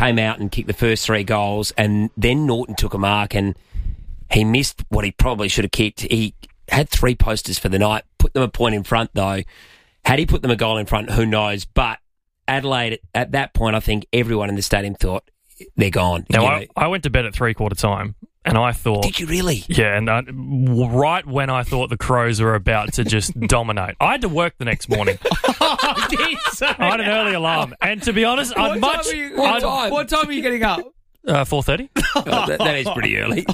came out and kicked the first 3 goals, and then Norton took a mark and he missed what he probably should have kicked. He had 3 posters for the night, put them a point in front though. Had he put them a goal in front, who knows? But Adelaide, at that point, I think everyone in the stadium thought they're gone. Now, I went to bed at 3/4 time, and I thought... Did you really? Yeah, and right when I thought the Crows were about to just dominate. I had to work the next morning. I had an early alarm. And to be honest, What time are you getting up? 4:30. That is pretty early.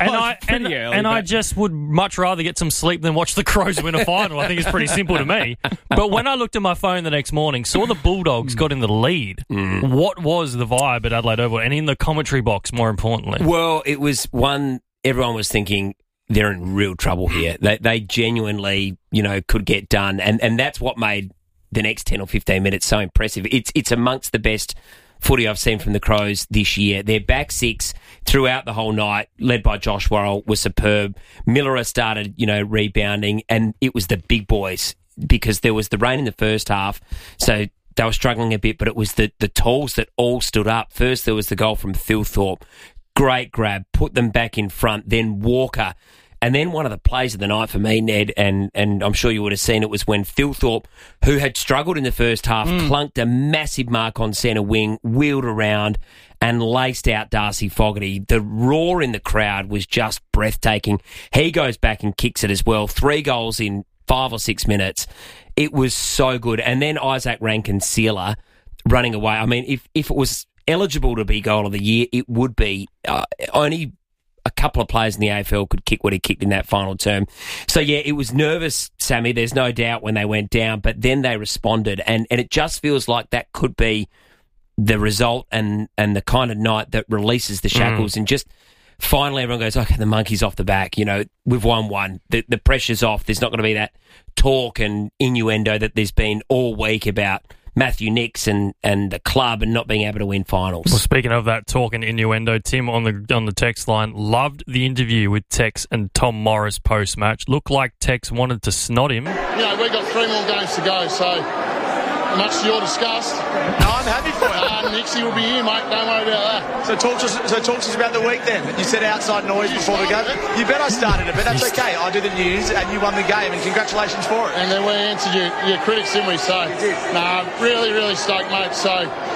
And I just would much rather get some sleep than watch the Crows win a final. I think it's pretty simple to me. But when I looked at my phone the next morning, saw the Bulldogs got in the lead. What was the vibe at Adelaide Oval and in the commentary box, more importantly? Well, it was one, everyone was thinking they're in real trouble here. They genuinely, could get done. And that's what made the next 10 or 15 minutes so impressive. It's amongst the best footy I've seen from the Crows this year. Their back 6 throughout the whole night, led by Josh Worrell, was superb. Miller started, rebounding, and it was the big boys because there was the rain in the first half, so they were struggling a bit, but it was the talls that all stood up. First, there was the goal from Thilthorpe. Great grab, put them back in front, then Walker. And then one of the plays of the night for me, Ned, and I'm sure you would have seen it, was when Thilthorpe, who had struggled in the first half, clunked a massive mark on centre wing, wheeled around and laced out Darcy Fogarty. The roar in the crowd was just breathtaking. He goes back and kicks it as well. 3 goals in 5 or 6 minutes. It was so good. And then Isaac Rankin-Sealer running away. I mean, if it was eligible to be goal of the year, it would be. Only a couple of players in the AFL could kick what he kicked in that final term. So, yeah, it was nervous, Sammy. There's no doubt when they went down, but then they responded. And it just feels like that could be the result and the kind of night that releases the shackles and just finally everyone goes, okay, the monkey's off the back. We've won one. The pressure's off. There's not going to be that talk and innuendo that there's been all week about Matthew Nicks and the club and not being able to win finals. Well, speaking of that talk and innuendo, Tim on the text line loved the interview with Tex and Tom Morris post-match. Looked like Tex wanted to snot him. We've got 3 more games to go, so much to your disgust. No, I'm happy for it. Nixie will be here, mate. Don't worry about that. So talk to us about the week then. You said outside noise before the game. You bet I started it, but that's okay. I do the news and you won the game, and congratulations for it. And then we answered your critics, didn't we? So, really, really stoked, mate. So,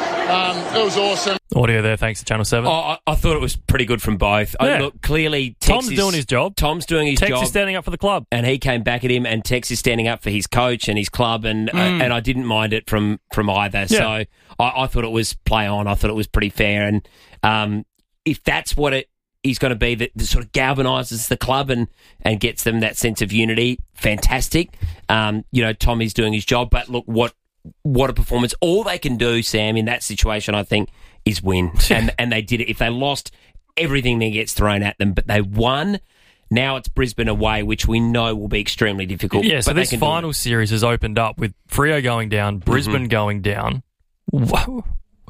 it was awesome. Audio there, thanks to Channel 7. I thought it was pretty good from both. Yeah. Look, clearly Tom's doing his job. Tom's doing his job. Tex is standing up for the club. And he came back at him, and Tex is standing up for his coach and his club, and I didn't mind it from either. Yeah. So I thought it was play on. I thought it was pretty fair. And if that's what it is going to be, that sort of galvanises the club and gets them that sense of unity, fantastic. Tommy's doing his job. But look, what a performance. All they can do, Sam, in that situation, I think, is win. And they did it. If they lost, everything then gets thrown at them. But they won. Now it's Brisbane away, which we know will be extremely difficult. Yeah, so this final series has opened up with Freo going down, Brisbane going down. What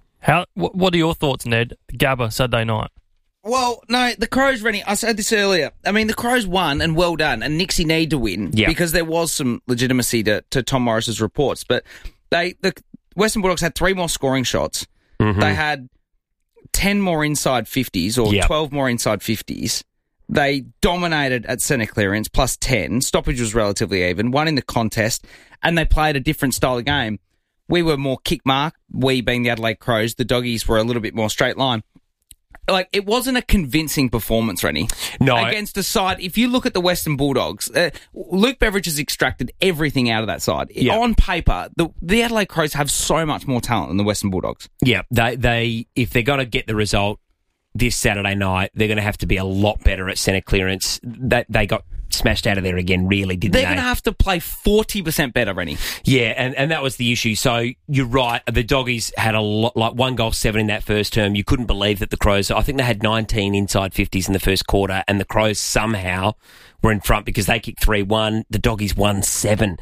are your thoughts, Ned? Gabba, Saturday night. Well, no, the Crows, Rennie, I said this earlier. I mean, the Crows won, and well done, and Nixie needed to win because there was some legitimacy to Tom Morris's reports. But the Western Bulldogs had 3 more scoring shots. They had 10 more inside 50s or 12 more inside 50s. They dominated at centre clearance, plus 10. Stoppage was relatively even. Won in the contest, and they played a different style of game. We were more kick mark, we being the Adelaide Crows. The Doggies were a little bit more straight line. Like, it wasn't a convincing performance, Rennie. No. Against a side, if you look at the Western Bulldogs, Luke Beveridge has extracted everything out of that side. Yeah. On paper, the Adelaide Crows have so much more talent than the Western Bulldogs. Yeah, they if they're going to get the result this Saturday night, they're going to have to be a lot better at centre clearance. They got smashed out of there again, really, didn't they? They're going to have to play 40% better, Rennie. Yeah, and that was the issue. So you're right. The Doggies had a lot, like 1 goal 7 in that first term. You couldn't believe that the Crows, I think they had 19 inside 50s in the first quarter, and the Crows somehow were in front because they kicked 3-1. The Doggies won 7.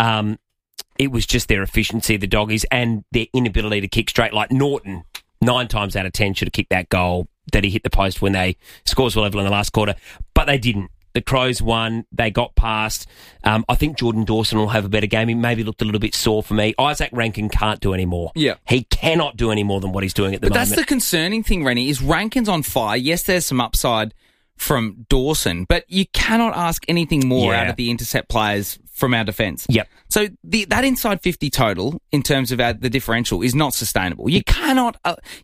It was just their efficiency, the Doggies, and their inability to kick straight. Like Norton, 9 times out of 10 should have kicked that goal that he hit the post when they scores were level in the last quarter, but they didn't. the Crows won. They got past. I think Jordan Dawson will have a better game. He maybe looked a little bit sore for me. Isaac Rankin can't do any more. Yeah. He cannot do any more than what he's doing at the moment. But that's the concerning thing, Rennie, is Rankin's on fire. Yes, there's some upside from Dawson, but you cannot ask anything more out of the intercept players from our defence. Yep. So that inside 50 total, in terms of the differential, is not sustainable. You cannot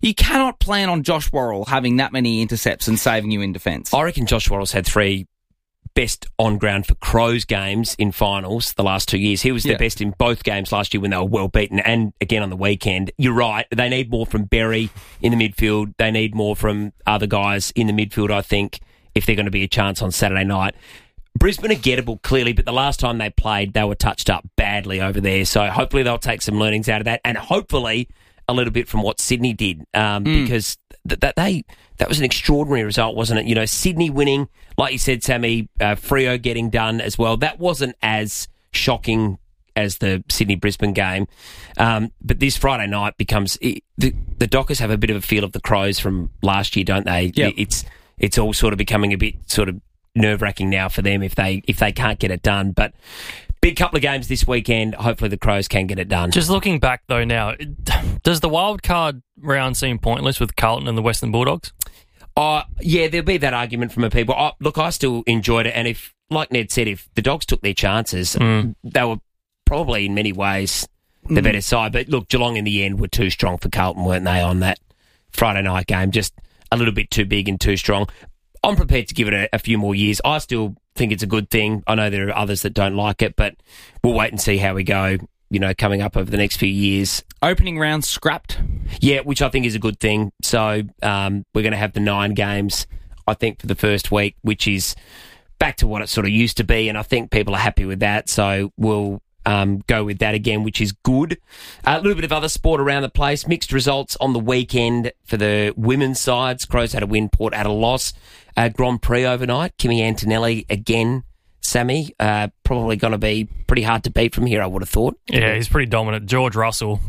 plan on Josh Worrell having that many intercepts and saving you in defence. I reckon Josh Worrell's had 3 best on ground for Crows games in finals the last 2 years. He was the best in both games last year when they were well beaten, and again on the weekend. You're right. They need more from Berry in the midfield. They need more from other guys in the midfield, I think, if they're going to be a chance on Saturday night. Brisbane are gettable, clearly, but the last time they played, they were touched up badly over there. So hopefully they'll take some learnings out of that, and hopefully a little bit from what Sydney did, because that was an extraordinary result, wasn't it? You know, Sydney winning, like you said, Sammy, Freo getting done as well. That wasn't as shocking as the Sydney-Brisbane game. But this Friday night becomes... The Dockers have a bit of a feel of the Crows from last year, don't they? Yep. It's all sort of becoming a bit sort of nerve-wracking now for them if they can't get it done. But big couple of games this weekend. Hopefully the Crows can get it done. Just looking back, though, now, does the wild card round seem pointless with Carlton and the Western Bulldogs? Yeah, there'll be that argument from people. Look, I still enjoyed it. And if, like Ned said, if the Dogs took their chances, they were probably in many ways the better side. But look, Geelong in the end were too strong for Carlton, weren't they, on that Friday night game? Just a little bit too big and too strong. I'm prepared to give it a few more years. I still think it's a good thing. I know there are others that don't like it, but we'll wait and see how we go, you know, coming up over the next few years. Opening round scrapped? Yeah, which I think is a good thing. So we're going to have the 9 games, I think, for the first week, which is back to what it sort of used to be, and I think people are happy with that. So we'll go with that again, which is good. A little bit of other sport around the place. Mixed results on the weekend for the women's sides. Crows had a win, Port had a loss. Grand Prix overnight. Kimi Antonelli again, Sammy. Probably going to be pretty hard to beat from here, I would have thought. Yeah, he's pretty dominant. George Russell.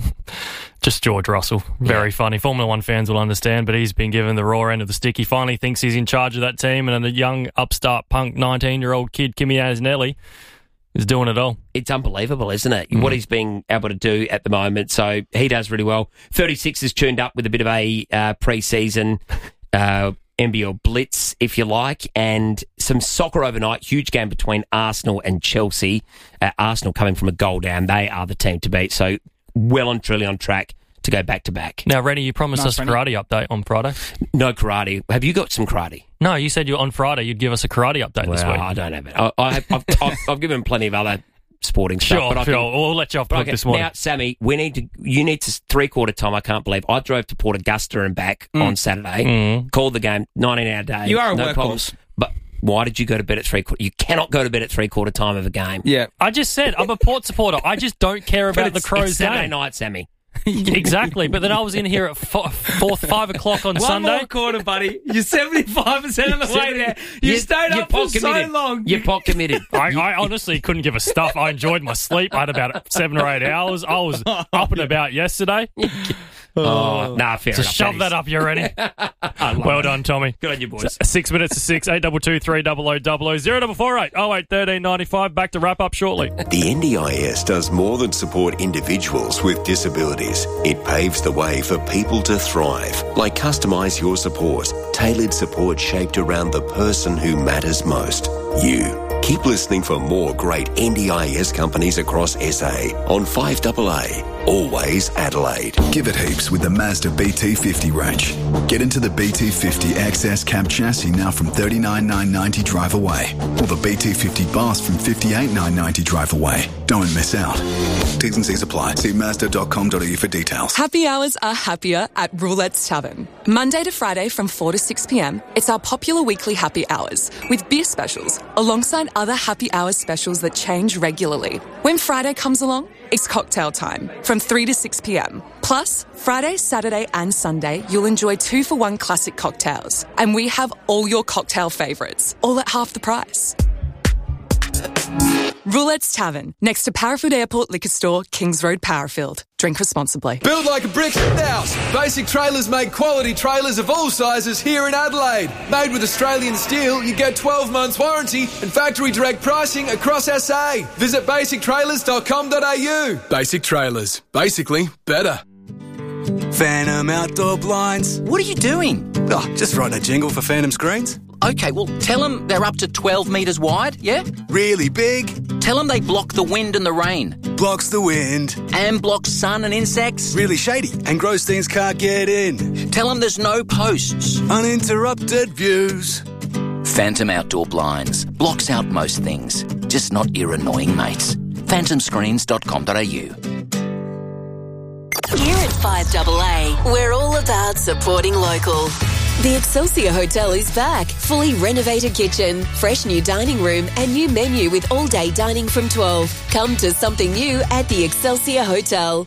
Just George Russell. Very funny. Formula One fans will understand, but he's been given the raw end of the stick. He finally thinks he's in charge of that team, and then the young upstart punk 19-year-old kid, Kimi Antonelli, is doing it all. It's unbelievable, isn't it? What he's being able to do at the moment. So he does really well. 36 is tuned up with a bit of a pre-season NBL blitz, if you like, and some soccer overnight. Huge game between Arsenal and Chelsea. Arsenal coming from a goal down. They are the team to beat. So well and truly on track to go back-to-back. Now, Rennie, you promised us a karate update on Friday. No karate. Have you got some karate? No, you said on Friday you'd give us a karate update this week. I don't have it. I've given plenty of other sporting stuff. Sure. We'll let you off book this morning. Now, Sammy, you need to 3/4 time. I can't believe I drove to Port Augusta and back on Saturday. Called the game, 19-hour day. You are a no workhorse. But why did you go to bed at 3/4? You cannot go to bed at 3/4 time of a game. Yeah. I just said I'm a Port supporter. I just don't care about the Crows it's Saturday game. night, Sammy. Exactly, but then I was in here at 5 o'clock on Sunday. One more quarter, buddy. You're 75% of the way there. You stayed up for so long. You're pot committed. I honestly couldn't give a stuff. I enjoyed my sleep. I had about 7 or 8 hours. I was up and about yesterday. Fair enough. Shove that up, you're ready. Well done, Tommy. Good on you, boys. 6 minutes to 6, 822 300 0448 08 13 95. Back to wrap up shortly. The NDIS does more than support individuals with disabilities. It paves the way for people to thrive, like Customise Your Support, tailored support shaped around the person who matters most, you. Keep listening for more great NDIS companies across SA on 5AA, always Adelaide. Give it heaps with the Mazda BT50 range. Get into the BT50 XS cab chassis now from $39,990 drive away, or the BT50 Bass from $58,990 drive away. Don't miss out. T's and C's apply. See Mazda.com.au for details. Happy hours are happier at Roulette's Tavern. Monday to Friday from 4 to 6 p.m, it's our popular weekly happy hours with beer specials alongside other happy hours specials that change regularly. When Friday comes along, it's cocktail time from 3 to 6 p.m. Plus, Friday, Saturday and Sunday, you'll enjoy 2-for-1 classic cocktails. And we have all your cocktail favourites, all at half the price. Roulette's Tavern, next to Parafield Airport Liquor Store, Kings Road, Parafield. Drink responsibly. Build like a brick house. Basic Trailers make quality trailers of all sizes here in Adelaide. Made with Australian steel, you get 12 months warranty and factory direct pricing across SA. Visit basictrailers.com.au. Basic Trailers. Basically better. Phantom Outdoor Blinds. What are you doing? Oh, just writing a jingle for Phantom Screens. Okay, well, tell them they're up to 12 metres wide, yeah? Really big. Tell them they block the wind and the rain. Blocks the wind. And blocks sun and insects. Really shady, and gross things can't get in. Tell them there's no posts. Uninterrupted views. Phantom Outdoor Blinds. Blocks out most things, just not your annoying mates. phantomscreens.com.au. Here at 5AA, we're all about supporting local. The Excelsior Hotel is back. Fully renovated kitchen, fresh new dining room and new menu with all-day dining from 12. Come to something new at the Excelsior Hotel.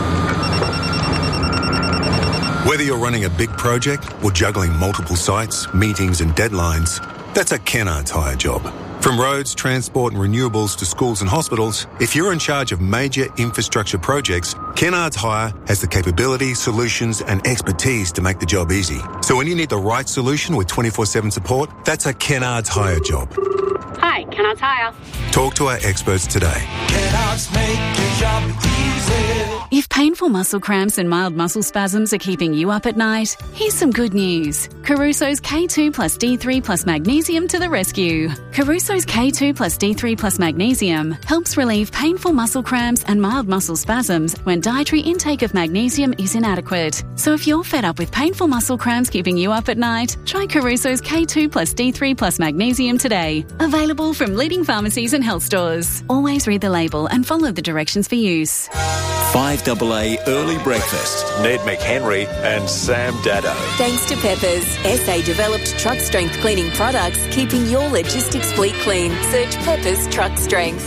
Whether you're running a big project or juggling multiple sites, meetings and deadlines, that's a Kennards Hire job. From roads, transport and renewables to schools and hospitals, if you're in charge of major infrastructure projects, Kennards Hire has the capability, solutions and expertise to make the job easy. So when you need the right solution with 24/7 support, that's a Kennards Hire job. Hi, Kennards Hire. Talk to our experts today. Kennards make your job easy. If painful muscle cramps and mild muscle spasms are keeping you up at night, here's some good news. Caruso's K2 plus D3 plus magnesium to the rescue. Caruso's K2 plus D3 plus magnesium helps relieve painful muscle cramps and mild muscle spasms when dietary intake of magnesium is inadequate. So if you're fed up with painful muscle cramps keeping you up at night, try Caruso's K2 plus D3 plus magnesium today. Available from leading pharmacies and health stores. Always read the label and follow the directions for use. 5AA Early Breakfast. Ned McHenry and Sam Dado. Thanks to Peppers, SA-developed truck strength cleaning products, keeping your logistics fleet clean. Search Peppers Truck Strength.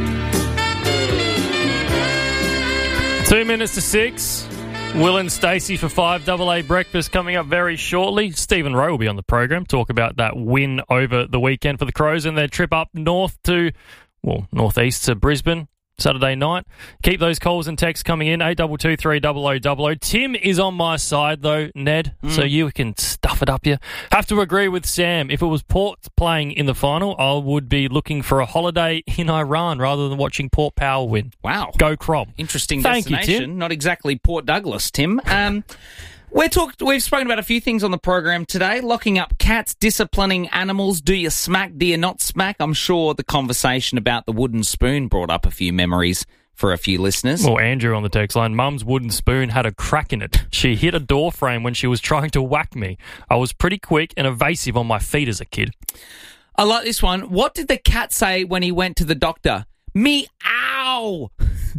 2 minutes to 6. Will and Stacey for 5AA Breakfast coming up very shortly. Stephen Rowe will be on the program, talk about that win over the weekend for the Crows and their trip up northeast to Brisbane Saturday night. Keep those calls and texts coming in, 8223 Tim is on my side, though, Ned, so you can stuff it up here. Have to agree with Sam. If it was Port playing in the final, I would be looking for a holiday in Iran rather than watching Port Power win. Wow. Go Crom. Interesting Thank destination. you, Tim. Not exactly Port Douglas, Tim. We've spoken about a few things on the program today. Locking up cats, disciplining animals. Do you smack? Do you not smack? I'm sure the conversation about the wooden spoon brought up a few memories for a few listeners. Well, Andrew on the text line, Mum's wooden spoon had a crack in it. She hit a door frame when she was trying to whack me. I was pretty quick and evasive on my feet as a kid. I like this one. What did the cat say when he went to the doctor? Meow!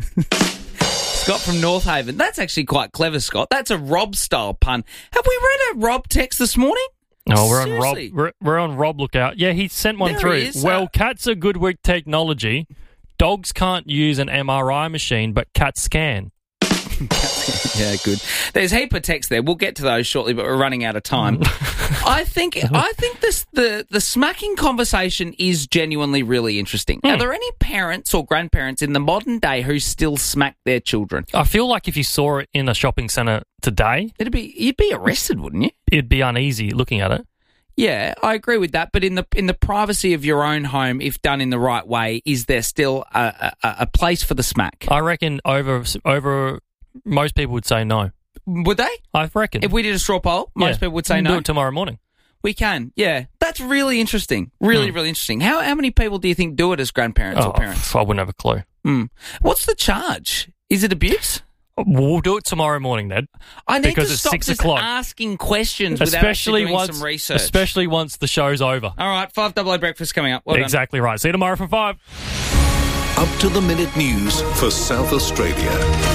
Scott from North Haven. That's actually quite clever, Scott. That's a Rob-style pun. Have we read a Rob text this morning? No, we're on Rob. We're on Rob lookout. Yeah, he sent one through. Well, cats are good with technology. Dogs can't use an MRI machine, but cats can. Yeah, good. There's a heap of text there. We'll get to those shortly, but we're running out of time. I think the smacking conversation is genuinely really interesting. Are there any parents or grandparents in the modern day who still smack their children? I feel like if you saw it in a shopping centre today, you'd be arrested, wouldn't you? It'd be uneasy looking at it. Yeah, I agree with that. But in the privacy of your own home, if done in the right way, is there still a place for the smack? I reckon over most people would say no. Would they? I reckon. If we did a straw poll, most people would say no. Do it tomorrow morning. We can, yeah. That's really interesting. Really interesting. How many people do you think do it as grandparents or parents? I wouldn't have a clue. What's the charge? Is it abuse? We'll do it tomorrow morning, Ned. I need because to it's stop 6 just o'clock. asking questions without actually doing some research. Especially once the show's over. All right, 5AA Breakfast coming up. Well exactly done. right. See you tomorrow from 5. Up to the minute news for South Australia.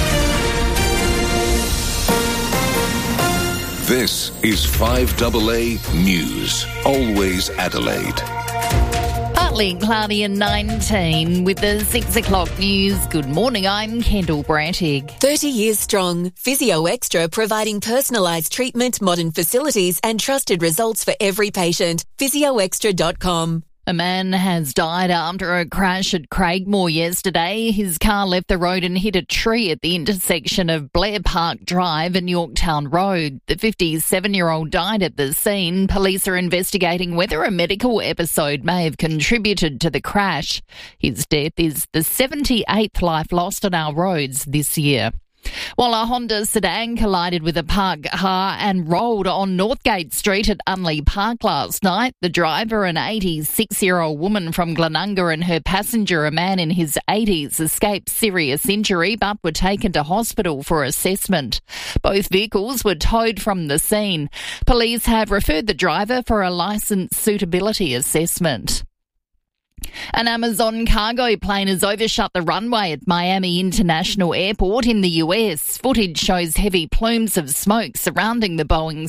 This is 5AA News. Always Adelaide. Partly cloudy and 19 with the 6 o'clock news. Good morning, I'm Kendall Brantig. 30 years strong. Physio Extra providing personalised treatment, modern facilities and trusted results for every patient. PhysioExtra.com. A man has died after a crash at Craigmore yesterday. His car left the road and hit a tree at the intersection of Blair Park Drive and Yorktown Road. The 57-year-old died at the scene. Police are investigating whether a medical episode may have contributed to the crash. His death is the 78th life lost on our roads this year. While a Honda sedan collided with a parked car and rolled on Northgate Street at Unley Park last night, the driver, an 86-year-old woman from Glenunga, and her passenger, a man in his 80s, escaped serious injury but were taken to hospital for assessment. Both vehicles were towed from the scene. Police have referred the driver for a licence suitability assessment. An Amazon cargo plane has overshot the runway at Miami International Airport in the US. Footage shows heavy plumes of smoke surrounding the Boeing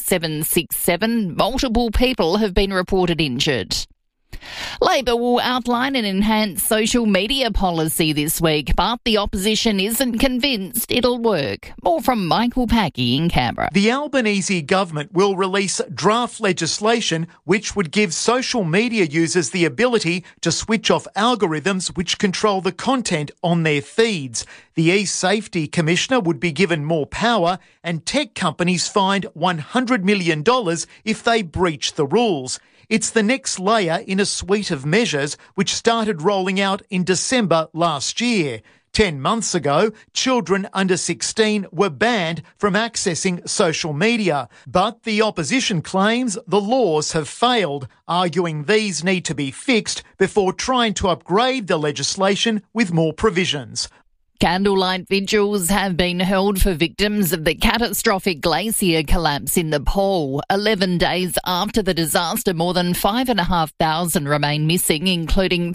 767. Multiple people have been reported injured. Labor will outline an enhanced social media policy this week, but the opposition isn't convinced it'll work. More from Michael Packey in Canberra. The Albanese government will release draft legislation which would give social media users the ability to switch off algorithms which control the content on their feeds. The e-Safety Commissioner would be given more power, and tech companies fined $100 million if they breach the rules. It's the next layer in a suite of measures which started rolling out in December last year. 10 months ago, children under 16 were banned from accessing social media. But the opposition claims the laws have failed, arguing these need to be fixed before trying to upgrade the legislation with more provisions. Candlelight vigils have been held for victims of the catastrophic glacier collapse in Nepal. 11 days after the disaster, more than 5,500 remain missing, including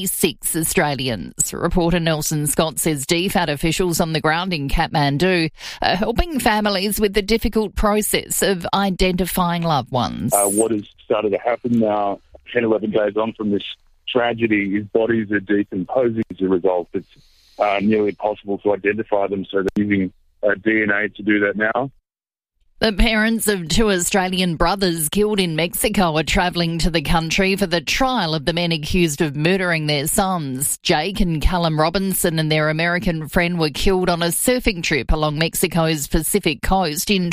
36 Australians. Reporter Nelson Scott says DFAT officials on the ground in Kathmandu are helping families with the difficult process of identifying loved ones. What has started to happen now, 10, 11 days on from this tragedy, is bodies are decomposing as a result. It's nearly impossible to identify them, so they're using DNA to do that now. The parents of two Australian brothers killed in Mexico are travelling to the country for the trial of the men accused of murdering their sons. Jake and Callum Robinson and their American friend were killed on a surfing trip along Mexico's Pacific coast in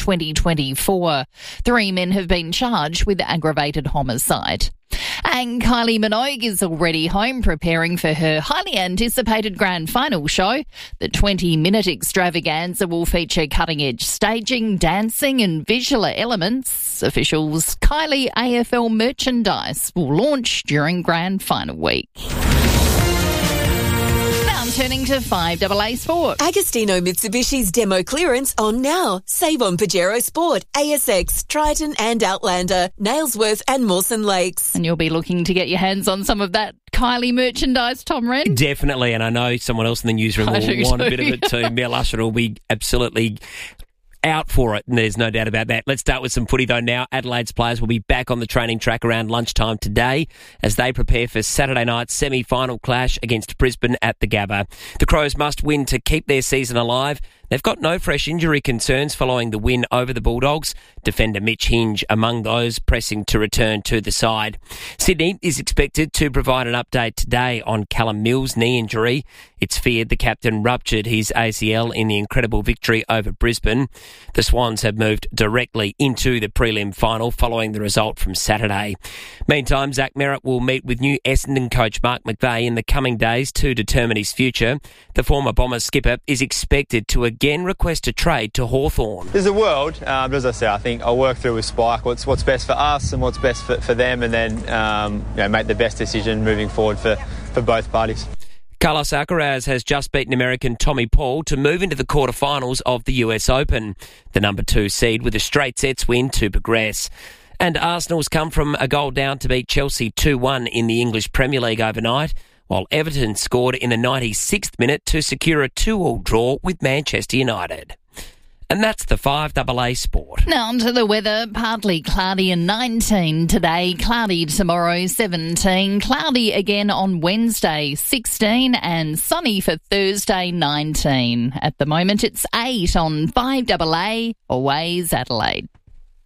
2024. 3 men have been charged with aggravated homicide. And Kylie Minogue is already home preparing for her highly anticipated grand final show. The 20-minute extravaganza will feature cutting-edge staging, dancing and visual elements. Officials Kylie AFL merchandise will launch during grand final week. Turning to 5AA Sport. Agostino Mitsubishi's demo clearance on now. Save on Pajero Sport, ASX, Triton and Outlander, Nailsworth and Mawson Lakes. And you'll be looking to get your hands on some of that Kylie merchandise, Tom Wren? Definitely, and I know someone else in the newsroom will want a bit of it too. Mel Usher will be absolutely out for it, and there's no doubt about that. Let's start with some footy, though, now. Adelaide's players will be back on the training track around lunchtime today as they prepare for Saturday night's semi-final clash against Brisbane at the Gabba. The Crows must win to keep their season alive. They've got no fresh injury concerns following the win over the Bulldogs. Defender Mitch Hinge among those pressing to return to the side. Sydney is expected to provide an update today on Callum Mills' knee injury. It's feared the captain ruptured his ACL in the incredible victory over Brisbane. The Swans have moved directly into the prelim final following the result from Saturday. Meantime, Zach Merritt will meet with new Essendon coach Mark McVeigh in the coming days to determine his future. The former Bombers skipper is expected to again request a trade to Hawthorn. There's a world, but as I say, I think I'll work through with Spike what's best for us and what's best for them, and then make the best decision moving forward for both parties. Carlos Alcaraz has just beaten American Tommy Paul to move into the quarterfinals of the US Open, the number 2 seed with a straight sets win to progress. And Arsenal's come from a goal down to beat Chelsea 2-1 in the English Premier League overnight, while Everton scored in the 96th minute to secure a 2-2 draw with Manchester United. And that's the 5AA Sport. Now on to the weather. Partly cloudy and 19 today. Cloudy tomorrow, 17. Cloudy again on Wednesday, 16. And sunny for Thursday, 19. At the moment, it's 8 on 5AA, Always Adelaide.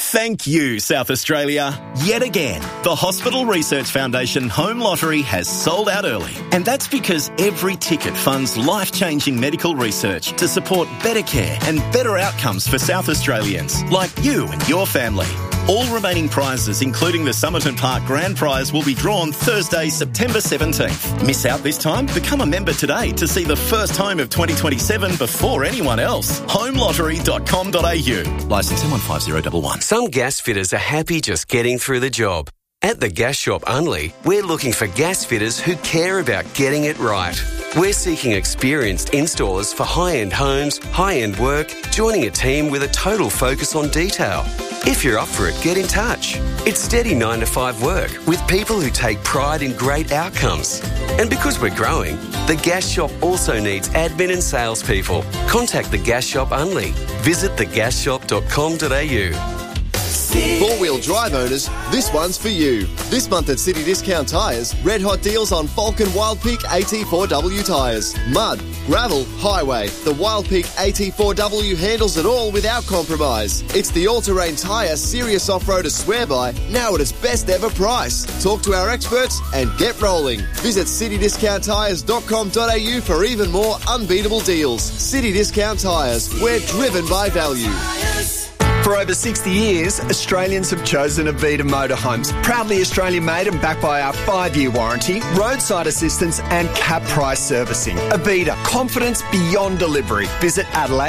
Thank you, South Australia. Yet again, the Hospital Research Foundation Home Lottery has sold out early. And that's because every ticket funds life-changing medical research to support better care and better outcomes for South Australians, like you and your family. All remaining prizes, including the Somerton Park Grand Prize, will be drawn Thursday, September 17th. Miss out this time? Become a member today to see the first home of 2027 before anyone else. Homelottery.com.au. Licence M150111. Some gas fitters are happy just getting through the job. At the Gas Shop Unley, we're looking for gas fitters who care about getting it right. We're seeking experienced installers for high-end homes, high-end work, joining a team with a total focus on detail. If you're up for it, get in touch. It's steady 9 to 5 work with people who take pride in great outcomes. And because we're growing, the Gas Shop also needs admin and salespeople. Contact the Gas Shop Unley. Visit thegasshop.com.au. Four-wheel drive owners, this one's for you. This month at City Discount Tyres, red hot deals on Falcon Wild Peak AT4W tyres. Mud, gravel, highway. The Wild Peak AT4W handles it all without compromise. It's the all-terrain tyre serious off-roaders swear by, now at its best ever price. Talk to our experts and get rolling. Visit citydiscounttyres.com.au for even more unbeatable deals. City Discount Tyres, we're driven by value. For over 60 years, Australians have chosen Avita Motorhomes. Proudly Australian-made and backed by our 5-year warranty, roadside assistance and cap price servicing. Avita, confidence beyond delivery. Visit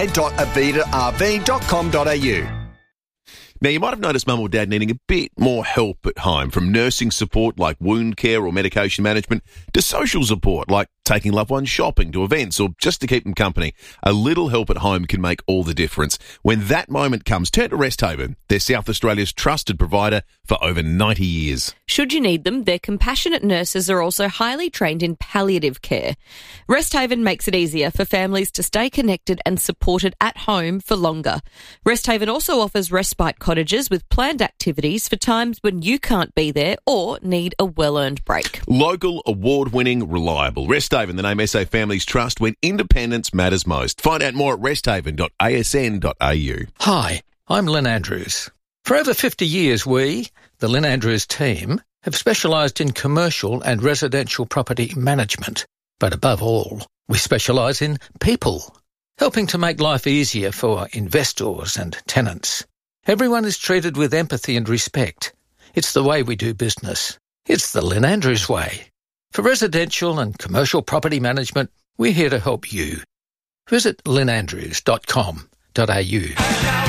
adelaide.avitarv.com.au. Now, you might have noticed mum or dad needing a bit more help at home, from nursing support like wound care or medication management to social support like taking loved ones shopping to events or just to keep them company. A little help at home can make all the difference. When that moment comes, turn to Resthaven. They're South Australia's trusted provider for over 90 years. Should you need them, their compassionate nurses are also highly trained in palliative care. Resthaven makes it easier for families to stay connected and supported at home for longer. Resthaven also offers respite cottages with planned activities for times when you can't be there or need a well-earned break. Local, award-winning, reliable. Resthaven, the name SA Families Trust when independence matters most. Find out more at resthaven.asn.au. Hi, I'm Lynn Andrews. For over 50 years, we, the Lynn Andrews team, have specialised in commercial and residential property management. But above all, we specialise in people, helping to make life easier for investors and tenants. Everyone is treated with empathy and respect. It's the way we do business. It's the Lynn Andrews way. For residential and commercial property management, we're here to help you. Visit lynnandrews.com.au.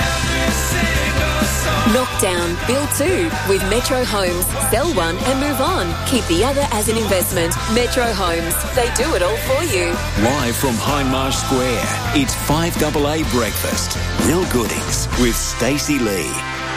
Knock down, build two with Metro Homes. Sell one and move on. Keep the other as an investment. Metro Homes. They do it all for you. Live from Hindmarsh Square, it's 5AA Breakfast. Real goodings with Stacey Lee.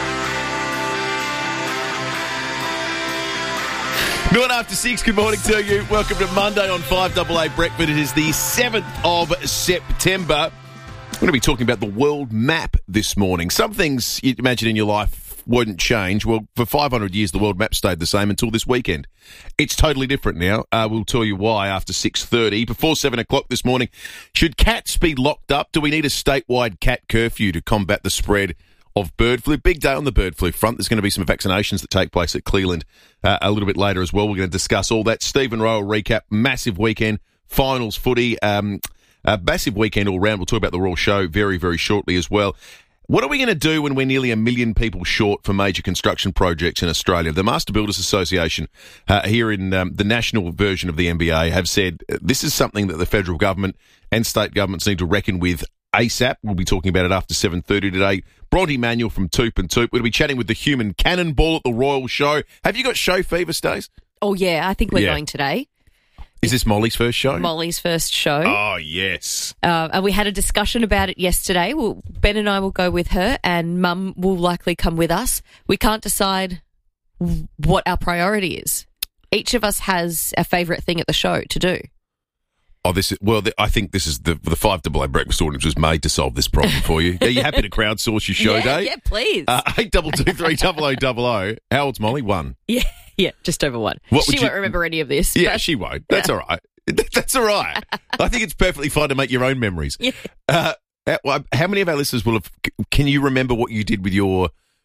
6:09, good morning to you. Welcome to Monday on 5AA Breakfast. It is the 7th of September. We're going to be talking about the world map this morning. Some things you'd imagine in your life wouldn't change. Well, for 500 years, the world map stayed the same until this weekend. It's totally different now. We'll tell you why after 6:30. Before 7 o'clock this morning, should cats be locked up? Do we need a statewide cat curfew to combat the spread of bird flu? Big day on the bird flu front. There's going to be some vaccinations that take place at Cleveland a little bit later as well. We're going to discuss all that. Stephen Rowe will recap. Massive weekend. Finals footy. A massive weekend all round. We'll talk about the Royal Show very, very shortly as well. What are we going to do when we're nearly 1 million people short for major construction projects in Australia? The Master Builders Association here in the national version of the NBA have said this is something that the federal government and state governments need to reckon with ASAP. We'll be talking about it after 7:30 today. Bronte Manuel from Toop and Toop. We'll be chatting with the human cannonball at the Royal Show. Have you got show fever, Stace? Oh, yeah, I think we're going today. Is this Molly's first show? Molly's first show. Oh, yes. And we had a discussion about it yesterday. Ben and I will go with her, and Mum will likely come with us. We can't decide what our priority is. Each of us has a favourite thing at the show to do. Oh, I think this is the 5AA Breakfast Audience was made to solve this problem for you. Are you happy to crowdsource your show day? Yeah, please. 8223000. How old's Molly? 1. Yeah, just over 1. She won't remember any of this. Yeah, she won't. That's all right. That's all right. I think it's perfectly fine to make your own memories. Yeah. How many of our listeners can you remember what you did with your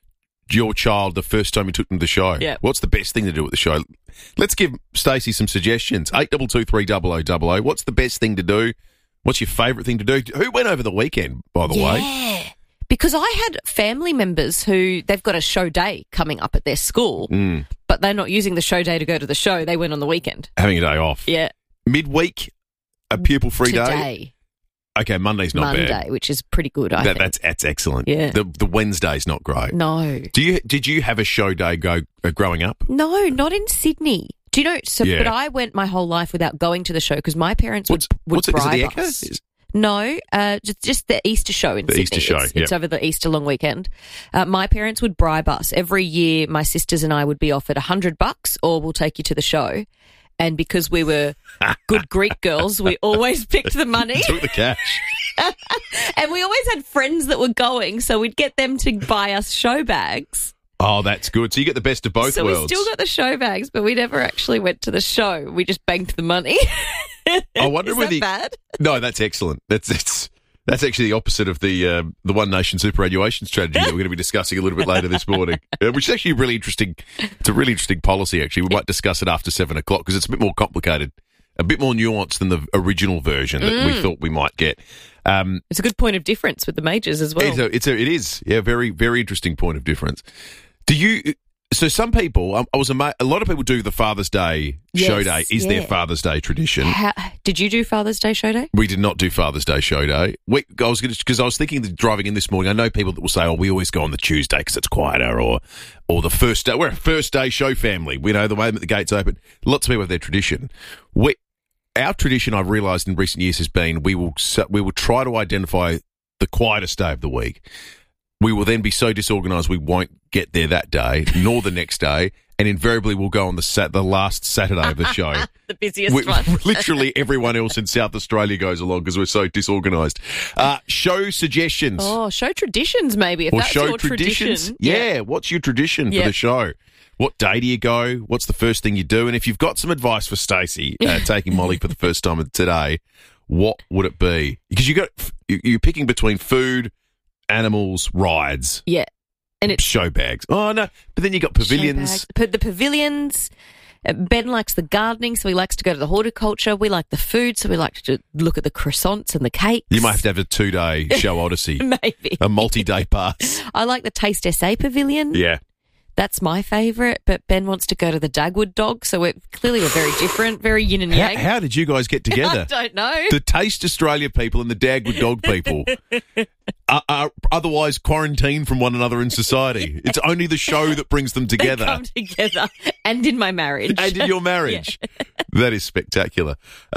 your child the first time you took them to the show? Yeah. What's the best thing to do at the show? Let's give Stacey some suggestions. 8223 What's the best thing to do? What's your favourite thing to do? Who went over the weekend, by the way? Yeah. Because I had family members who they've got a show day coming up at their school, but they're not using the show day to go to the show. They went on the weekend. Having a day off. Yeah. Midweek, a pupil-free day? Today. Okay, Monday's not bad. Monday, which is pretty good, I think. That's excellent. Yeah. The Wednesday's not great. No. Did you have a show day growing up? No, not in Sydney. Do you know? So, Yeah. But I went my whole life without going to the show because my parents would What's it? Is it bribe the Echo? us. No, just the Easter show in Sydney. Easter show, It's over the Easter long weekend. My parents would bribe us. Every year, my sisters and I would be offered $100 or we'll take you to the show. And because we were good Greek girls, we always picked the money. Took the cash. And we always had friends that were going, so we'd get them to buy us show bags. Oh, that's good. So you get the best of both So worlds. we still got the show bags, but we never actually went to the show. We just banked the money. I wonder Is whether that bad? No, that's excellent. That's actually the opposite of the One Nation superannuation strategy that we're going to be discussing a little bit later this morning, which is actually really interesting. It's a really interesting policy, actually. We might discuss it after 7 o'clock because it's a bit more complicated, a bit more nuanced than the original version that we thought we might get. It's a good point of difference with the majors as well. It is. Yeah, very, very interesting point of difference. So some people, a lot of people do the Father's Day show day. Is their Father's Day tradition? Did you do Father's Day show day? We did not do Father's Day show day. Because I was thinking that driving in this morning, I know people that will say, "Oh, we always go on the Tuesday because it's quieter," or the first day. We're a first day show family. We know the way that the gates open. Lots of people have their tradition. Our tradition, I've realised in recent years, has been we will try to identify the quietest day of the week. We will then be so disorganised we won't get there that day, nor the next day, and invariably we'll go on the last Saturday of the show. The busiest one. Literally everyone else in South Australia goes along because we're so disorganised. Show suggestions. Oh, show traditions maybe, if or that's show your traditions. tradition. Yeah, what's your tradition for the show? What day do you go? What's the first thing you do? And if you've got some advice for Stacey, taking Molly for the first time today, what would it be? Because you're picking between food, animals, rides. Yeah. And it's show bags. Oh, no. But then you got pavilions. The pavilions. Ben likes the gardening, so he likes to go to the horticulture. We like the food, so we like to look at the croissants and the cakes. You might have to have a 2-day show odyssey. Maybe. A multi-day pass. I like the Taste SA pavilion. Yeah. That's my favourite, but Ben wants to go to the Dagwood Dog, so we're very different, very yin and yang. How did you guys get together? I don't know. The Taste Australia people and the Dagwood Dog people are otherwise quarantined from one another in society. It's only the show that brings them together. They come together, and in my marriage. And in your marriage. Yeah. That is spectacular.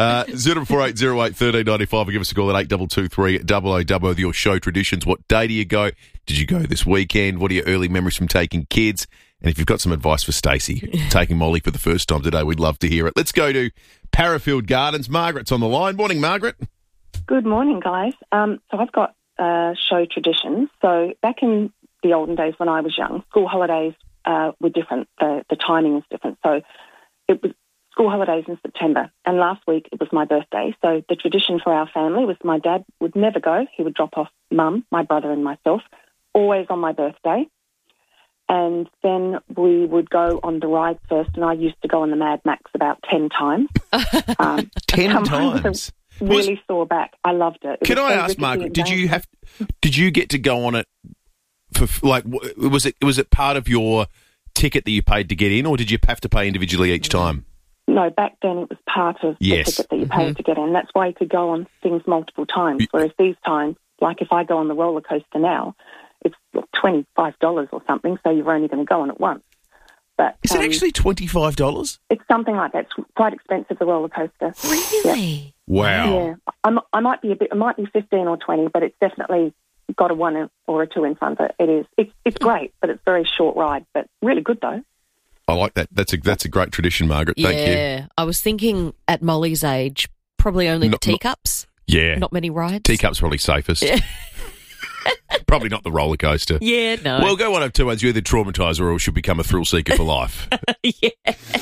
0480 08 1395 or give us a call at 8223 0000 with your show traditions. What day do you go? Did you go this weekend? What are your early memories from taking kids? And if you've got some advice for Stacey, taking Molly for the first time today, we'd love to hear it. Let's go to Parafield Gardens. Margaret's on the line. Morning, Margaret. Good morning, guys. So I've got show traditions. So back in the olden days when I was young, school holidays were different. The timing is different. So it was school holidays in September, and last week it was my birthday. So the tradition for our family was my dad would never go. He would drop off Mum, my brother and myself, always on my birthday. And then we would go on the ride first, and I used to go on the Mad Max about 10 times. 10 times? Really sore back. I loved it. Can I ask, Margaret, did you get to go on it for, like, was it part of your ticket that you paid to get in, or did you have to pay individually each time? No, back then it was part of the ticket that you paid to get in. That's why you could go on things multiple times, whereas these times, like if I go on the roller coaster now, it's $25 or something, so you're only going to go on it once. But is it actually $25? It's something like that. It's quite expensive, the roller coaster. Really? Yeah. Wow. Yeah, I might be it might be 15 or 20, but it's definitely got a 1 or a 2 in front of it. It is. It's great, but it's a very short ride, but really good though. I like that. That's a great tradition, Margaret. Thank you. Yeah, I was thinking at Molly's age, probably only the teacups. Yeah. Not many rides. Teacups probably safest. Yeah. Probably not the roller coaster. Yeah, no. Well, go one of two ways. You either traumatise or should become a thrill seeker for life. Yeah.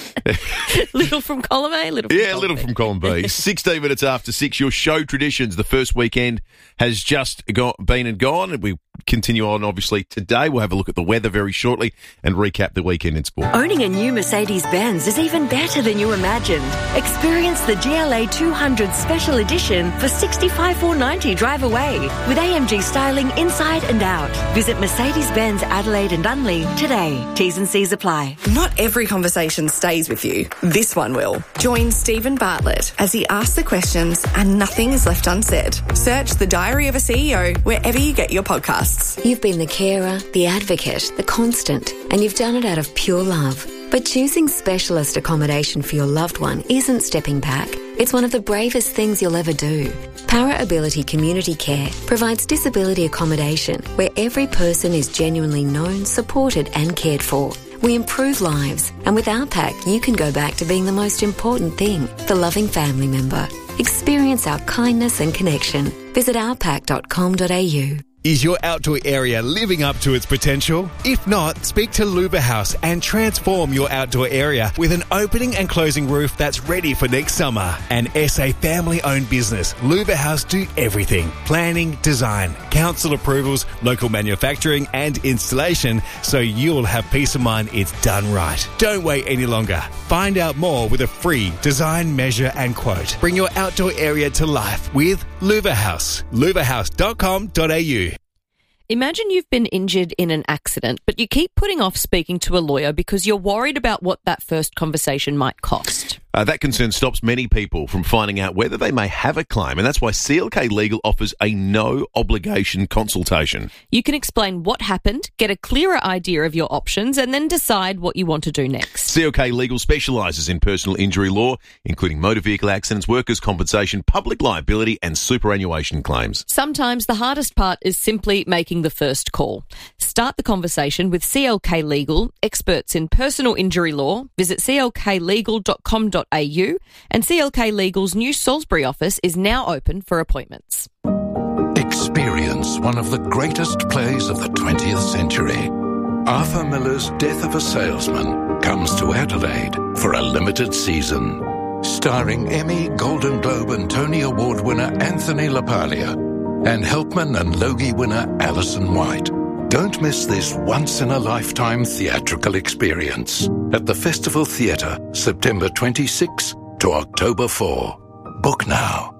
Little from column A, little from column little B. from column B. 16 minutes after 6, your show traditions. The first weekend has just been and gone. And we continue on, obviously, today. We'll have a look at the weather very shortly and recap the weekend in sport. Owning a new Mercedes-Benz is even better than you imagined. Experience the GLA 200 Special Edition for $65,490 drive away with AMG styling inside and out. Visit Mercedes-Benz Adelaide and Unley today. T's and C's apply. Not every conversation stays with you. This one will. Join Stephen Bartlett as he asks the questions and nothing is left unsaid. Search The Diary of a CEO wherever you get your podcasts. You've been the carer, the advocate, the constant, and you've done it out of pure love. But choosing specialist accommodation for your loved one isn't stepping back. It's one of the bravest things you'll ever do. Para Ability Community Care provides disability accommodation where every person is genuinely known, supported and cared for. We improve lives, and with our pack, you can go back to being the most important thing, the loving family member. Experience our kindness and connection. Visit ourpack.com.au. Is your outdoor area living up to its potential? If not, speak to Luba House and transform your outdoor area with an opening and closing roof that's ready for next summer. An SA family-owned business, Luba House do everything. Planning, design, council approvals, local manufacturing and installation, so you'll have peace of mind it's done right. Don't wait any longer. Find out more with a free design, measure and quote. Bring your outdoor area to life with Luba House. luvahouse.com.au. Imagine you've been injured in an accident, but you keep putting off speaking to a lawyer because you're worried about what that first conversation might cost. That concern stops many people from finding out whether they may have a claim, and that's why CLK Legal offers a no-obligation consultation. You can explain what happened, get a clearer idea of your options, and then decide what you want to do next. CLK Legal specialises in personal injury law, including motor vehicle accidents, workers' compensation, public liability and superannuation claims. Sometimes the hardest part is simply making the first call. Start the conversation with CLK Legal, experts in personal injury law. Visit clklegal.com.au, and CLK Legal's new Salisbury office is now open for appointments. Experience one of the greatest plays of the 20th century. Arthur Miller's Death of a Salesman comes to Adelaide for a limited season. Starring Emmy, Golden Globe and Tony Award winner Anthony LaPaglia and Helpman and Logie winner Alison White. Don't miss this once-in-a-lifetime theatrical experience at the Festival Theatre, September 26 to October 4. Book now.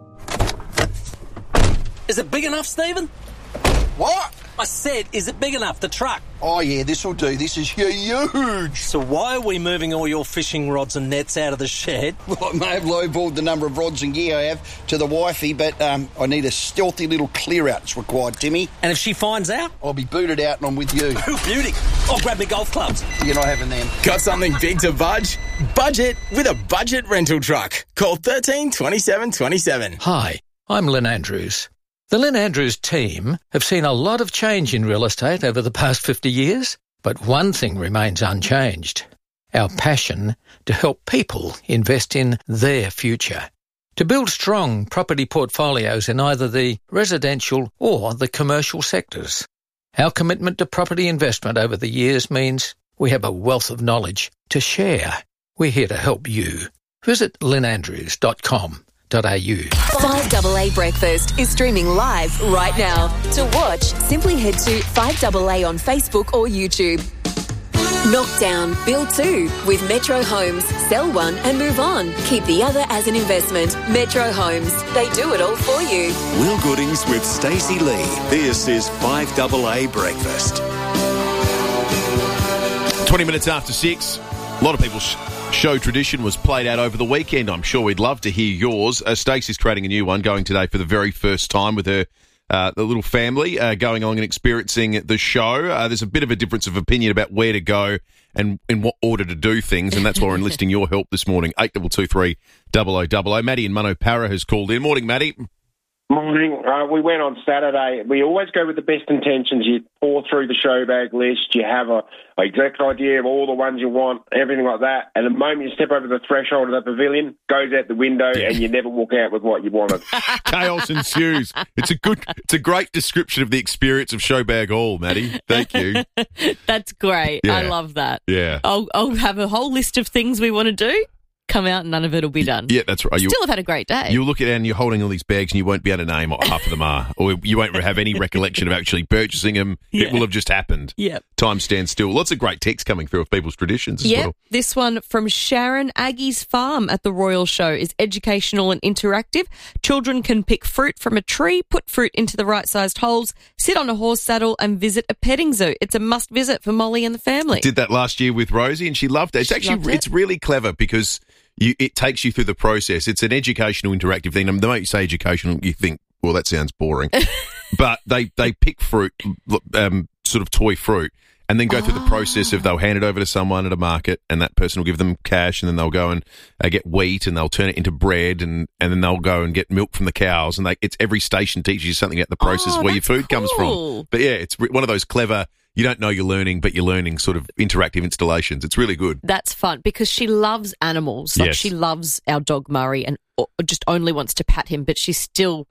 Is it big enough, Stephen? What? I said, is it big enough, the truck? Oh, yeah, this'll do. This is huge. So why are we moving all your fishing rods and nets out of the shed? Well, I may have lowballed the number of rods and gear I have to the wifey, but I need a stealthy little clear-out that's required, Timmy. And if she finds out? I'll be booted out and I'm with you. Beauty. I'll grab my golf clubs. You're not having them. Got something big to budge? Budget with a budget rental truck. Call 13 27 27. Hi, I'm Lynn Andrews. The Lynn Andrews team have seen a lot of change in real estate over the past 50 years, but one thing remains unchanged: our passion to help people invest in their future, to build strong property portfolios in either the residential or the commercial sectors. Our commitment to property investment over the years means we have a wealth of knowledge to share. We're here to help you. Visit lynnandrews.com.au. 5AA Breakfast is streaming live right now. To watch, simply head to 5AA on Facebook or YouTube. Knock down, build two with Metro Homes. Sell one and move on. Keep the other as an investment. Metro Homes. They do it all for you. Will Goodings with Stacey Lee. This is 5AA Breakfast. 20 minutes after 6. A lot of people's show tradition was played out over the weekend. I'm sure we'd love to hear yours. Stacey's creating a new one, going today for the very first time with her the little family, going along and experiencing the show. There's a bit of a difference of opinion about where to go and in what order to do things, and that's why we're enlisting your help this morning. 8223 0000. Maddie in Munno Para has called in. Morning, Maddie. Morning. We went on Saturday. We always go with the best intentions. You pour through the show bag list. You have a exact idea of all the ones you want, everything like that. And the moment you step over the threshold of the pavilion, goes out the window, and you never walk out with what you wanted. Chaos ensues. It's a great description of the experience of Showbag Hall, Maddie. Thank you. That's great. Yeah. I love that. Yeah. I'll have a whole list of things we want to do. Come out and none of it will be done. Yeah, that's right. Still have had a great day. You'll look at it and you're holding all these bags and you won't be able to name what half of them are, or you won't have any recollection of actually purchasing them. Yeah. It will have just happened. Yep. Time stands still. Lots of great texts coming through of people's traditions as well. This one from Sharon. Aggie's farm at the Royal Show is educational and interactive. Children can pick fruit from a tree, put fruit into the right-sized holes, sit on a horse saddle and visit a petting zoo. It's a must-visit for Molly and the family. Did that last year with Rosie and she loved it. It's really clever because it takes you through the process. It's an educational, interactive thing. The moment you say educational, you think, well, that sounds boring. But they pick fruit, sort of toy fruit, and then go through the process of they'll hand it over to someone at a market, and that person will give them cash, and then they'll go and get wheat, and they'll turn it into bread, and then they'll go and get milk from the cows. And it's every station teaches you something about the process where your food comes from. But yeah, it's one of those clever. You don't know you're learning, but you're learning sort of interactive installations. It's really good. That's fun because she loves animals. Like she loves our dog Murray and just only wants to pat him, but she's still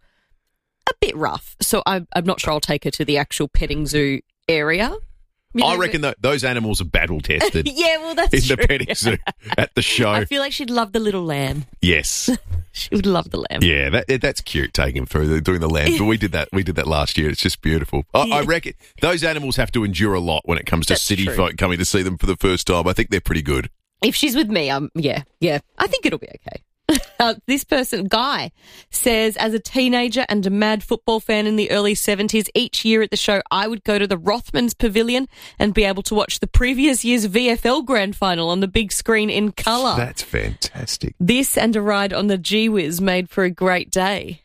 a bit rough. So I'm not sure I'll take her to the actual petting zoo area. I reckon those animals are battle tested. Yeah, well, that's in true. the petting zoo at the show. I feel like she'd love the little lamb. Yes. She would love the lamb. Yeah, that's cute taking him through doing the lamb. But we did that last year. It's just beautiful. I reckon those animals have to endure a lot when it comes to city folk coming to see them for the first time. I think they're pretty good. If she's with me, yeah. I think it'll be okay. This person, Guy, says, as a teenager and a mad football fan in the early 70s, each year at the show, I would go to the Rothmans Pavilion and be able to watch the previous year's VFL Grand Final on the big screen in colour. That's fantastic. This and a ride on the G-Wiz made for a great day.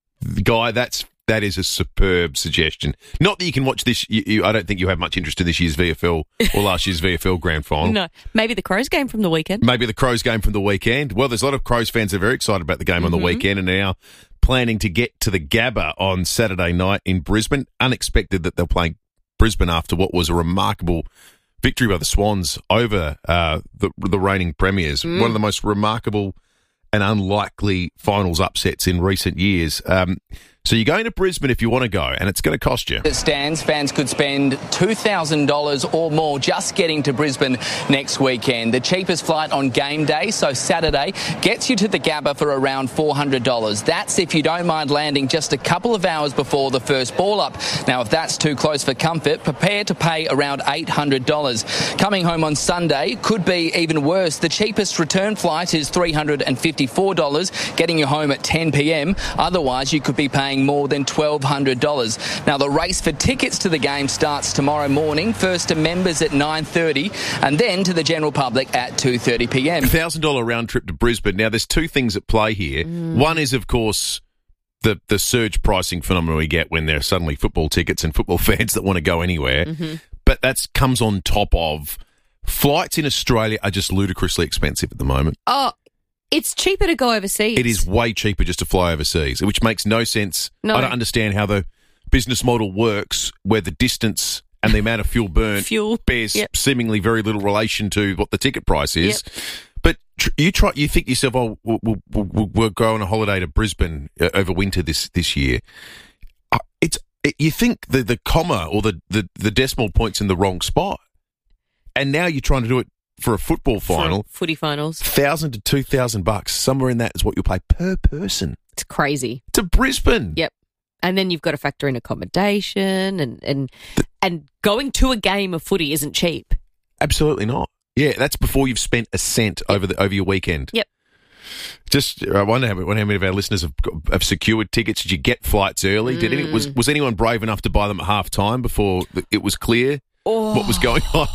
Guy, that is a superb suggestion. Not that you can watch this. I don't think you have much interest in this year's VFL or last year's VFL Grand Final. No, maybe the Crows game from the weekend. Maybe the Crows game from the weekend. Well, there's a lot of Crows fans that are very excited about the game on the weekend and are now planning to get to the Gabba on Saturday night in Brisbane. Unexpected that they're playing Brisbane after what was a remarkable victory by the Swans over the reigning premiers. One of the most remarkable and unlikely finals upsets in recent years. So you're going to Brisbane if you want to go, and it's going to cost you. It stands, fans could spend $2,000 or more just getting to Brisbane next weekend. The cheapest flight on game day, so Saturday, gets you to the Gabba for around $400. That's if you don't mind landing just a couple of hours before the first ball up. Now, if that's too close for comfort, prepare to pay around $800. Coming home on Sunday could be even worse. The cheapest return flight is $354, getting you home at 10 p.m. Otherwise, you could be paying more than $1,200. Now, the race for tickets to the game starts tomorrow morning, first to members at 9:30 and then to the general public at 2:30 p.m. $1,000 round trip to Brisbane. Now, there's two things at play here. One is, of course, the surge pricing phenomenon we get when there are suddenly football tickets and football fans that want to go anywhere. But that comes on top of flights in Australia are just ludicrously expensive at the moment. Oh, it's cheaper to go overseas. It is way cheaper just to fly overseas, which makes no sense. No. I don't understand how the business model works where the distance and the amount of fuel burnt bears seemingly very little relation to what the ticket price is. But you think to yourself, oh, we'll go on a holiday to Brisbane over winter this year. You think the comma or the decimal point's in the wrong spot. And now you're trying to do it for a football final. For footy finals. $1,000 to $2,000. Somewhere in that is what you'll pay per person. It's crazy. To Brisbane. Yep. And then you've got to factor in accommodation and going to a game of footy isn't cheap. Absolutely not. Yeah, that's before you've spent a cent over your weekend. Yep. I wonder how many of our listeners have secured tickets. Did you get flights early? Was anyone brave enough to buy them at half time before it was clear what was going on?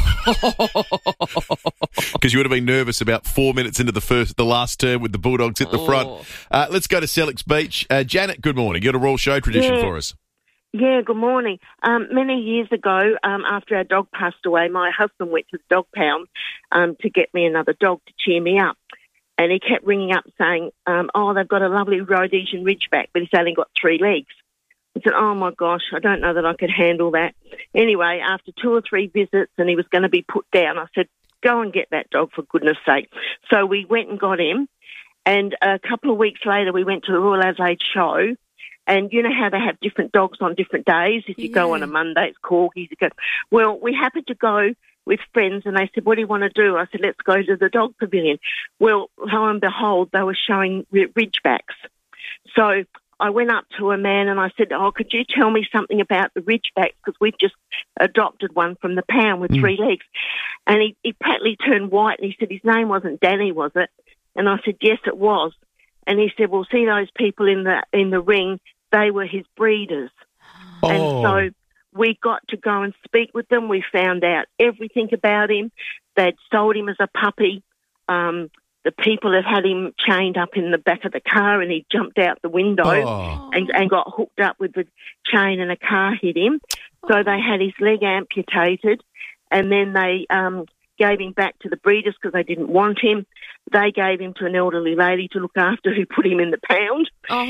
Because you would have been nervous about 4 minutes into the last term with the Bulldogs at the front. Let's go to Sellex Beach. Janet, good morning. You got a Royal Show tradition for us. Yeah, good morning. Many years ago, after our dog passed away, my husband went to the dog pound to get me another dog to cheer me up. And he kept ringing up saying, they've got a lovely Rhodesian Ridgeback, but he's only got 3 legs. I said, oh, my gosh, I don't know that I could handle that. Anyway, after 2 or 3 visits and he was going to be put down, I said, go and get that dog for goodness sake. So we went and got him. And a couple of weeks later, we went to the Royal Adelaide show. And you know how they have different dogs on different days? If you go on a Monday, it's corgis. Well, we happened to go with friends and they said, what do you want to do? I said, let's go to the dog pavilion. Well, lo and behold, they were showing Ridgebacks. So I went up to a man and I said, could you tell me something about the Ridgebacks? Because we've just adopted one from the pound with 3 legs. And he practically turned white and he said, his name wasn't Danny, was it? And I said, yes, it was. And he said, well, see those people in the ring? They were his breeders. Oh. And so we got to go and speak with them. We found out everything about him. They'd sold him as a puppy. The people had had him chained up in the back of the car and he jumped out the window and got hooked up with the chain and a car hit him. So they had his leg amputated and then they gave him back to the breeders because they didn't want him. They gave him to an elderly lady to look after who put him in the pound.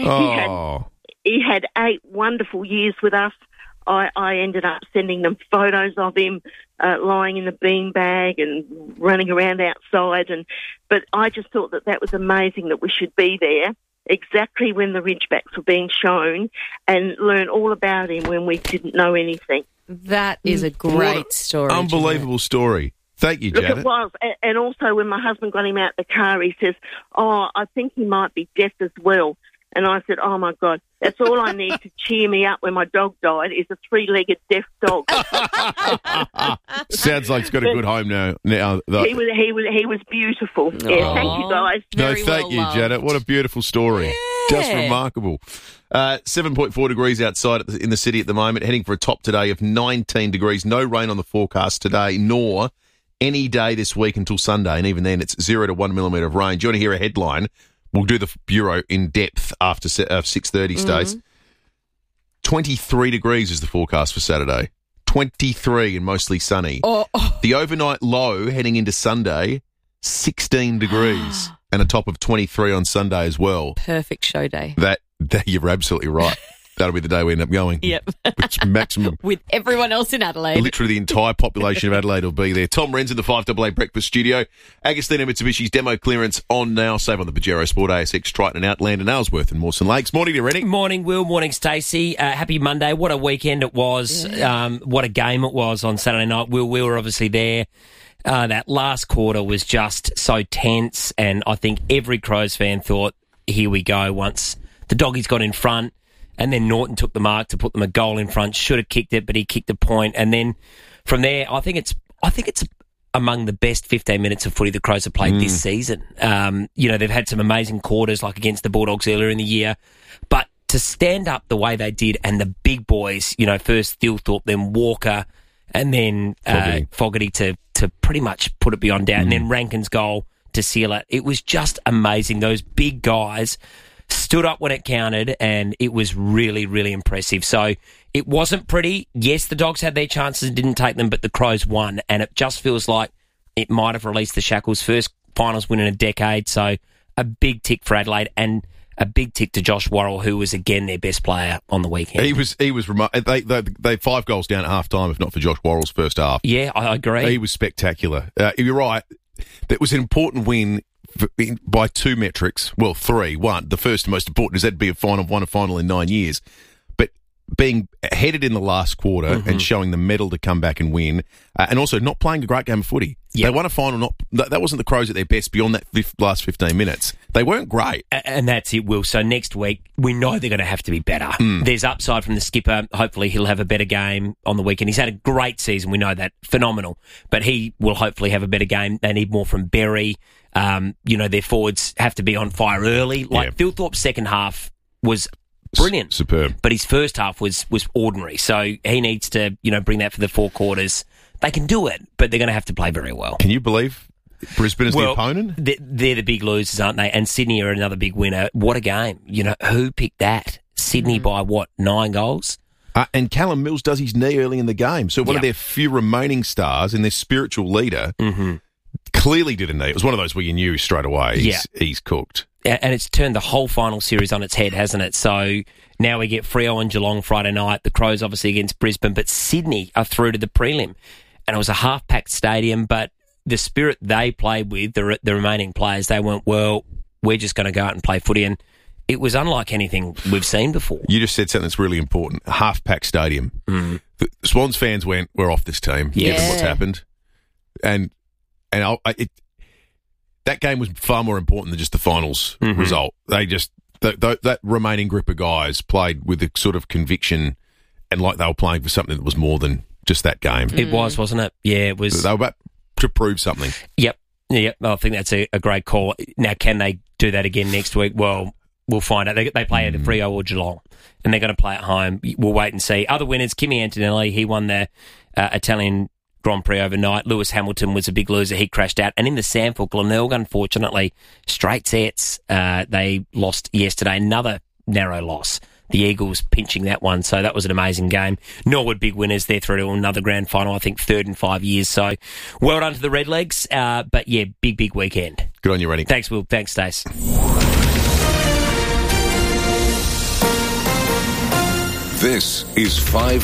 He had 8 wonderful years with us. I ended up sending them photos of him lying in the beanbag and running around outside. But I just thought that was amazing that we should be there exactly when the Ridgebacks were being shown and learn all about him when we didn't know anything. That is a great story. Unbelievable story. Thank you, Janet. Look, it was. And also when my husband got him out the car, he says, I think he might be deaf as well. And I said, oh, my God, that's all I need to cheer me up when my dog died is a 3-legged deaf dog. Sounds like he's got a good home now. He was beautiful. Yeah, thank you, guys. Thank you, Janet. What a beautiful story. Yeah. Just remarkable. 7.4 degrees outside in the city at the moment, heading for a top today of 19 degrees. No rain on the forecast today, nor any day this week until Sunday. And even then, it's 0 to 1 millimetre of rain. Do you want to hear a headline? We'll do the Bureau in depth after 6:30, Stace. 23 degrees is the forecast for Saturday. 23 and mostly sunny. The overnight low heading into Sunday, 16 degrees and a top of 23 on Sunday as well. Perfect show day. That you're absolutely right. That'll be the day we end up going. Yep. Which maximum. With everyone else in Adelaide. Literally the entire population of Adelaide will be there. Tom Wren's in the 5AA Breakfast Studio. Agostino Mitsubishi's demo clearance on now. Save on the Pajero Sport, ASX, Triton and Outland and Ellsworth and Mawson Lakes. Morning to you, Rennie. Morning, Will. Morning, Stacey. Happy Monday. What a weekend it was. Yeah. What a game it was on Saturday night. Will, we were obviously there. That last quarter was just so tense and I think every Crows fan thought, here we go, once the doggies got in front. And then Norton took the mark to put them a goal in front. Should have kicked it, but he kicked a point. And then from there, I think it's among the best 15 minutes of footy the Crows have played this season. They've had some amazing quarters, like against the Bulldogs earlier in the year. But to stand up the way they did, and the big boys, first Thilthorpe, then Walker, and then Fogarty to pretty much put it beyond doubt, and then Rankin's goal to seal it. It was just amazing. Those big guys stood up when it counted, and it was really, really impressive. So it wasn't pretty. Yes, the Dogs had their chances and didn't take them, but the Crows won, and it just feels like it might have released the shackles. First finals win in a decade, so a big tick for Adelaide, and a big tick to Josh Worrell, who was again their best player on the weekend. He was remarkable. They 5 goals down at half time, if not for Josh Worrell's first half. Yeah, I agree. He was spectacular. You're right. That was an important win by 2 metrics. Well, 3. 1, the first and most important is that'd be won a final in 9 years. But being headed in the last quarter and showing the medal to come back and win, and also not playing a great game of footy. Yep. They won a final. That wasn't the Crows at their best beyond that last 15 minutes. They weren't great. And that's it, Will. So next week, we know they're going to have to be better. There's upside from the skipper. Hopefully he'll have a better game on the weekend. He's had a great season. We know that. Phenomenal. But he will hopefully have a better game. They need more from Berry. Their forwards have to be on fire early. Thilthorpe's second half was brilliant. Superb. But his first half was ordinary. So he needs to, bring that for the 4 quarters. They can do it, but they're going to have to play very well. Can you believe Brisbane is the opponent? They're the big losers, aren't they? And Sydney are another big winner. What a game. Who picked that? Sydney by 9 goals? And Callum Mills does his knee early in the game. So one of their few remaining stars and their spiritual leader clearly didn't he? It was one of those where you knew straight away he's cooked. And it's turned the whole final series on its head, hasn't it? So now we get Freo and Geelong Friday night. The Crows obviously against Brisbane, but Sydney are through to the prelim. And it was a half-packed stadium, but the spirit they played with, the remaining players, they went, well, we're just going to go out and play footy. And it was unlike anything we've seen before. You just said something that's really important. A half-packed stadium. Mm. The Swans fans went, we're off this team, given what's happened. And that game was far more important than just the finals result. They just that remaining group of guys played with a sort of conviction and like they were playing for something that was more than just that game. It was, wasn't it? Yeah, it was. They were about to prove something. Yep. I think that's a great call. Now, can they do that again next week? Well, we'll find out. They play at Freo or Geelong, and they're going to play at home. We'll wait and see. Other winners, Kimi Antonelli, he won the Italian Grand Prix overnight. Lewis Hamilton was a big loser. He crashed out. And in the Sanford, Glenelg, unfortunately, straight sets. They lost yesterday. Another narrow loss. The Eagles pinching that one. So that was an amazing game. Norwood big winners. They're through to another grand final, I think, third in 5 years. So well done to the Redlegs. But yeah, big weekend. Good on you, Rennie. Thanks, Will. Thanks, Stace. This is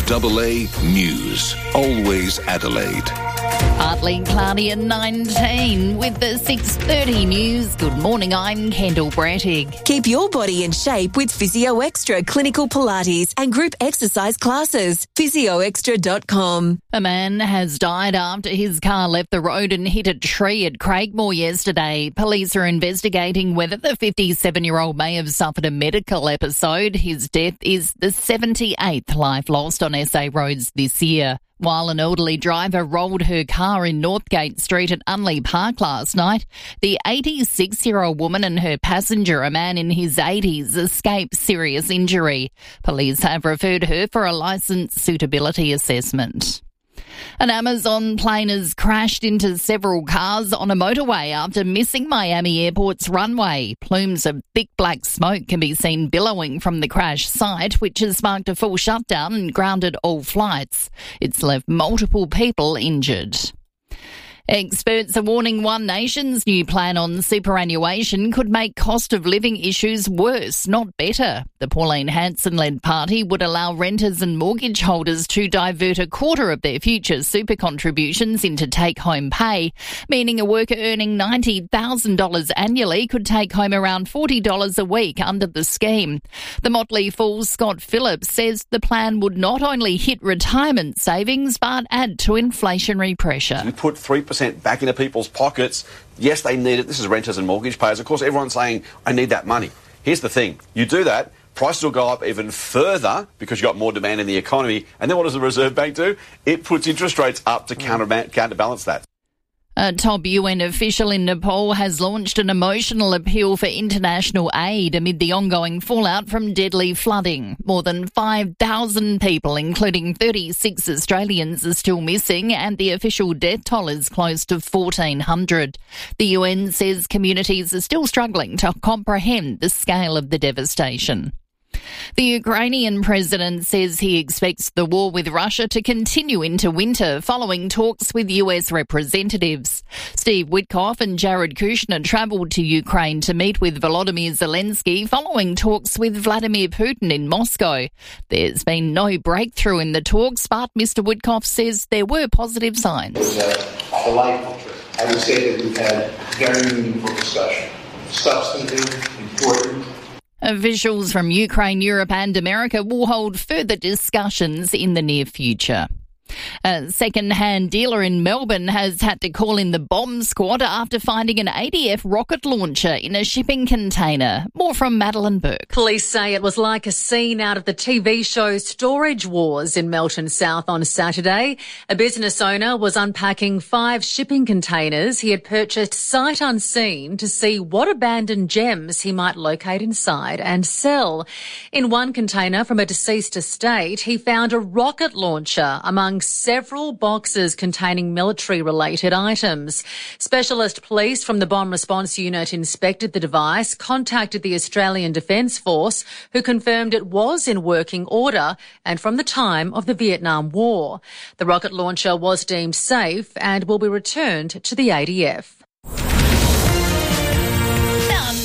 5AA News. Always Adelaide. Partly cloudy at 19 with the 6:30 news. Good morning, I'm Kendall Brattig. Keep your body in shape with Physio Extra clinical Pilates and group exercise classes. PhysioExtra.com. A man has died after his car left the road and hit a tree at Craigmore yesterday. Police are investigating whether the 57-year-old may have suffered a medical episode. His death is the 78th life lost on SA roads this year. While an elderly driver rolled her car in Northgate Street at Unley Park last night, the 86-year-old woman and her passenger, a man in his 80s, escaped serious injury. Police have referred her for a licence suitability assessment. An Amazon plane has crashed into several cars on a motorway after missing Miami Airport's runway. Plumes of thick black smoke can be seen billowing from the crash site, which has sparked a full shutdown and grounded all flights. It's left multiple people injured. Experts are warning One Nation's new plan on superannuation could make cost of living issues worse, not better. The Pauline Hanson-led party would allow renters and mortgage holders to divert a quarter of their future super contributions into take-home pay, meaning a worker earning $90,000 annually could take home around $40 a week under the scheme. The Motley Fool's Scott Phillips says the plan would not only hit retirement savings but add to inflationary pressure. We put 3% back into people's pockets. Yes, they need it. This is renters and mortgage payers. Of course, everyone's saying, I need that money. Here's the thing. You do that, prices will go up even further because you've got more demand in the economy. And then what does the Reserve Bank do? It puts interest rates up to counterbalance that. A top UN official in Nepal has launched an emotional appeal for international aid amid the ongoing fallout from deadly flooding. More than 5,000 people, including 36 Australians, are still missing, and the official death toll is close to 1,400. The UN says communities are still struggling to comprehend the scale of the devastation. The Ukrainian president says he expects the war with Russia to continue into winter following talks with US representatives. Steve Witkoff and Jared Kushner travelled to Ukraine to meet with Volodymyr Zelensky following talks with Vladimir Putin in Moscow. There's been no breakthrough in the talks, but Mr Witkoff says there were positive signs. It was a polite interest. I would say that we've had very meaningful discussion. Substantive, important. Officials from Ukraine, Europe and America will hold further discussions in the near future. A second-hand dealer in Melbourne has had to call in the bomb squad after finding an ADF rocket launcher in a shipping container. More from Madeline Burke. Police say it was like a scene out of the TV show Storage Wars in Melton South on Saturday. A business owner was unpacking 5 shipping containers he had purchased sight unseen to see what abandoned gems he might locate inside and sell. In one container from a deceased estate, he found a rocket launcher among several boxes containing military-related items. Specialist police from the Bomb Response Unit inspected the device, contacted the Australian Defence Force, who confirmed it was in working order and from the time of the Vietnam War. The rocket launcher was deemed safe and will be returned to the ADF.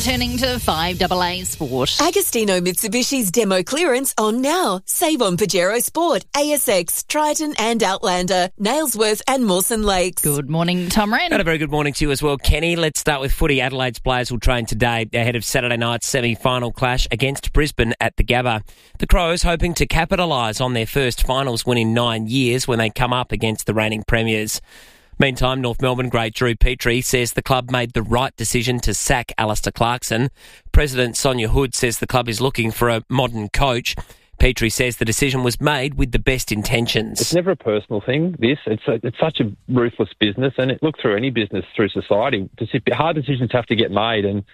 turning to 5AA Sport. Agostino Mitsubishi's demo clearance on now. Save on Pajero Sport, ASX, Triton and Outlander, Nailsworth and Mawson Lakes. Good morning, Tom Wren. And a very good morning to you as well, Kenny. Let's start with footy. Adelaide's players will train today ahead of Saturday night's semi-final clash against Brisbane at the Gabba. The Crows hoping to capitalise on their first finals win in 9 years when they come up against the reigning premiers. Meantime, North Melbourne great Drew Petrie says the club made the right decision to sack Alistair Clarkson. President Sonia Hood says the club is looking for a modern coach. Petrie says the decision was made with the best intentions. It's never a personal thing, this. It's such a ruthless business, and look through any business, through society. Hard decisions have to get made, and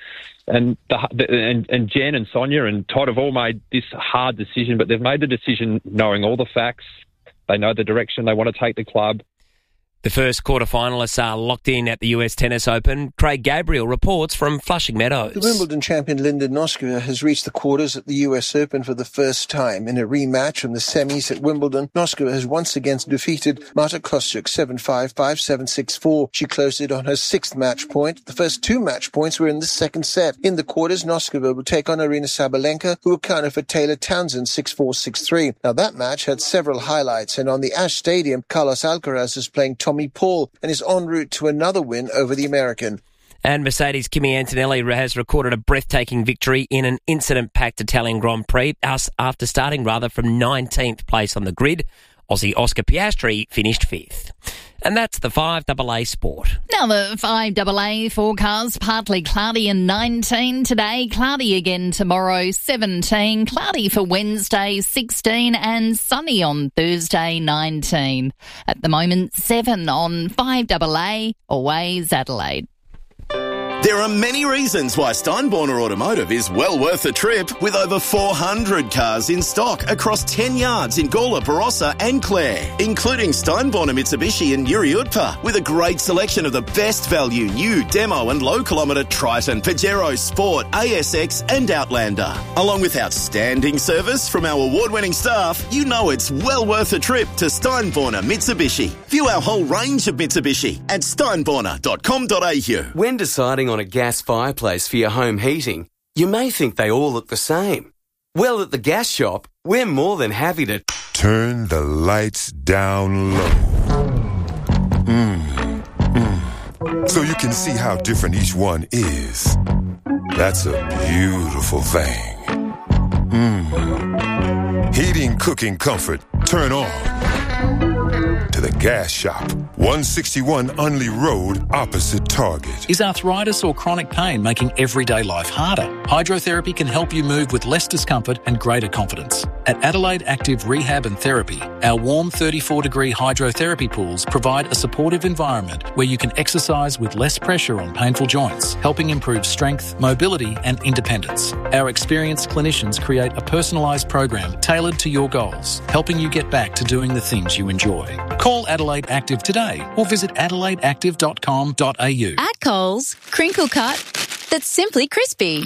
Jen and Sonia and Todd have all made this hard decision, but they've made the decision knowing all the facts. They know the direction they want to take the club. The first quarter-finalists are locked in at the US Tennis Open. Craig Gabriel reports from Flushing Meadows. The Wimbledon champion Linda Noskova has reached the quarters at the US Open for the first time. In a rematch from the semis at Wimbledon, Noskova has once again defeated Marta Kostyuk 7-5, 5-7, 6-4. She closed it on her sixth match point. The first two match points were in the second set. In the quarters, Noskova will take on Aryna Sabalenka, who will counter for Taylor Townsend 6-4, 6-3. Now that match had several highlights, and on the Ash Stadium, Carlos Alcaraz is playing Tommy Paul and is en route to another win over the American. And Mercedes' Kimi Antonelli has recorded a breathtaking victory in an incident-packed Italian Grand Prix after starting from 19th place on the grid. Aussie Oscar Piastri finished 5th. And that's the 5AA Sport. Now the 5AA forecast, partly cloudy and 19 today, cloudy again tomorrow, 17, cloudy for Wednesday, 16, and sunny on Thursday, 19. At the moment, 7 on 5AA, always Adelaide. There are many reasons why Steinborner Automotive is well worth a trip, with over 400 cars in stock across 10 yards in Gawler, Barossa and Clare, including Steinborner Mitsubishi and Yuriutpa, with a great selection of the best value new demo and low-kilometre Triton, Pajero Sport, ASX and Outlander. Along with outstanding service from our award-winning staff, you know it's well worth a trip to Steinborner Mitsubishi. View our whole range of Mitsubishi at steinborner.com.au. When deciding on a gas fireplace for your home heating, you may think they all look the same. Well, at the gas shop, we're more than happy to turn the lights down low. So you can see how different each one is. That's a beautiful thing. Heating, cooking, comfort, turn on to the gas shop. 161 Unley Road, opposite Target. Is arthritis or chronic pain making everyday life harder? Hydrotherapy can help you move with less discomfort and greater confidence. At Adelaide Active Rehab and Therapy, our warm 34-degree hydrotherapy pools provide a supportive environment where you can exercise with less pressure on painful joints, helping improve strength, mobility and independence. Our experienced clinicians create a personalised program tailored to your goals, helping you get back to doing the things you enjoy. Call Adelaide Active today or visit adelaideactive.com.au. At Coles, crinkle cut that's simply crispy.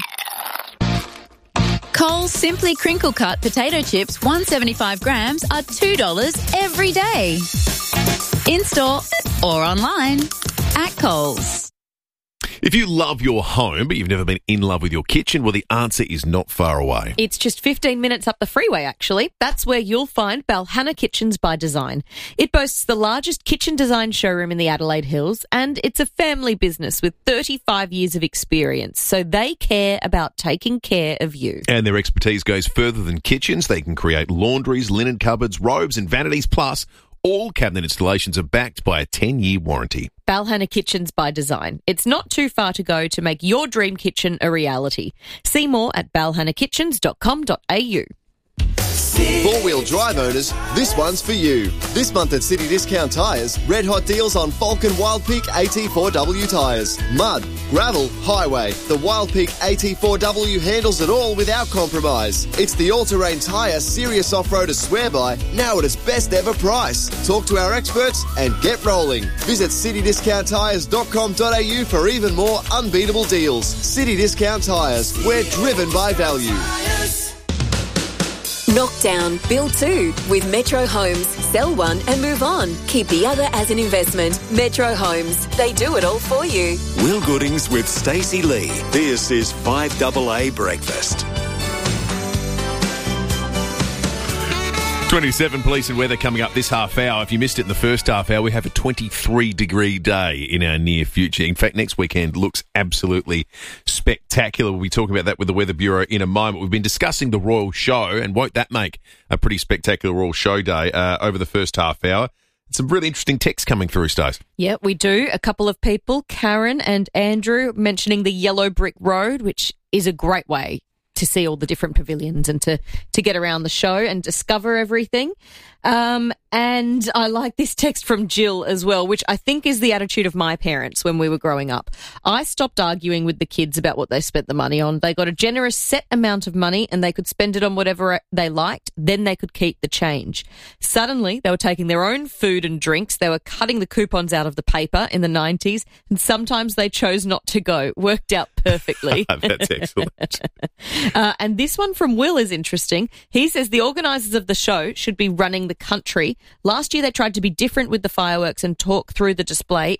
Coles Simply Crinkle Cut potato chips, 175 grams, are $2 every day. In-store or online at Coles. If you love your home, but you've never been in love with your kitchen, well, the answer is not far away. It's just 15 minutes up the freeway, actually. That's where you'll find Balhanna Kitchens by Design. It boasts the largest kitchen design showroom in the Adelaide Hills, and it's a family business with 35 years of experience, so they care about taking care of you. And their expertise goes further than kitchens. They can create laundries, linen cupboards, robes and vanities, plus all cabinet installations are backed by a 10-year warranty. Balhanna Kitchens by Design. It's not too far to go to make your dream kitchen a reality. See more at balhannakitchens.com.au. Four-wheel drive owners, this one's for you. This month at City Discount Tyres, red hot deals on Falcon Wild Peak AT4W tyres. Mud, gravel, highway. The Wild Peak AT4W handles it all without compromise. It's the all-terrain tyre serious off-roaders swear by, now at its best ever price. Talk to our experts and get rolling. Visit citydiscounttyres.com.au for even more unbeatable deals. City Discount Tyres, we're driven by value. Knock down, build two with Metro Homes. Sell one and move on. Keep the other as an investment. Metro Homes. They do it all for you. Will Goodings with Stacey Lee. This is 5AA Breakfast. 27 police and weather coming up this half hour. If you missed it in the first half hour, we have a 23-degree day in our near future. In fact, next weekend looks absolutely spectacular. We'll be talking about that with the Weather Bureau in a moment. We've been discussing the Royal Show, and won't that make a pretty spectacular Royal Show day over the first half hour. Some really interesting texts coming through, Stace. Yeah, we do. A couple of people, Karen and Andrew, mentioning the Yellow Brick Road, which is a great way to see all the different pavilions and to get around the show and discover everything. And I like this text from Jill as well, which I think is the attitude of my parents when we were growing up. I stopped arguing with the kids about what they spent the money on. They got a generous set amount of money and they could spend it on whatever they liked. Then they could keep the change. Suddenly, they were taking their own food and drinks. They were cutting the coupons out of the paper in the 90s, and sometimes they chose not to go. Worked out perfectly. That's excellent. And this one from Will is interesting. He says the organisers of the show should be running the country. Last year they tried to be different with the fireworks and talk through the display.